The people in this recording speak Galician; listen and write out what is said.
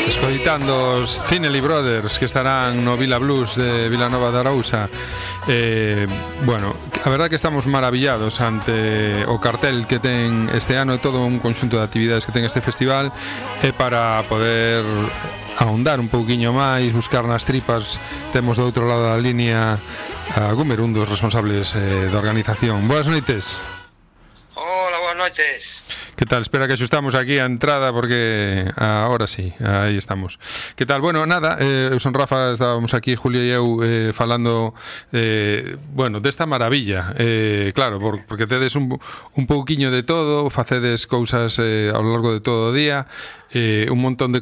Escoitando os Cinelli Brothers que estarán no Vila Blues de Vilanova de Arousa. Bueno, a verdad que estamos maravillados ante o cartel que ten este ano, todo un conxunto de actividades que ten este festival, e para poder ahondar un pouquiño máis, buscar nas tripas, temos do outro lado da línea a Gumer, un dos responsables da organización. Boas noites. Hola, boas noites. Que tal? Espera que axustamos aquí a entrada porque ahora sí, aí estamos. Que tal? Bueno, nada, eu son Rafa, estábamos aquí Julio e eu falando bueno, desta maravilla. Claro, porque tedes un pouquiño de todo, facedes cousas ao largo de todo o día, un montón de